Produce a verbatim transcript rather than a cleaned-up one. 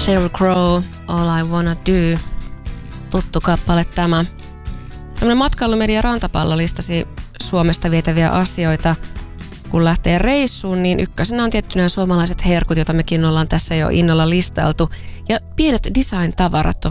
Sheryl Crow, All I Wanna Do. Tuttu kappale tämä. Tämmöinen matkailumedia Rantapallo listasi Suomesta vietäviä asioita. Kun lähtee reissuun, niin ykkösenä on tietty nämä suomalaiset herkut, joita mekin ollaan tässä jo innolla listailtu. Ja pienet design-tavarat